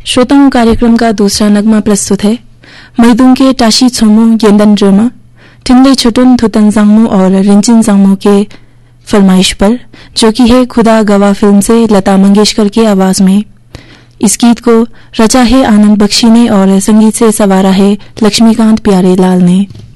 श्रोताओं, कार्यक्रम का दूसरा नगमा प्रस्तुत है मैदुंग के टाशी छोमो येंदन ड्रामा टिंगले छुटुन थुतन जांगमो और रिंचिन जांगमो के फरमाइश पर, जो कि है खुदा गवाह फिल्म से लता मंगेशकर की आवाज में। इस गीत को रचा है आनंद बख्शी ने और संगीत से सवारा है लक्ष्मीकांत प्यारेलाल ने।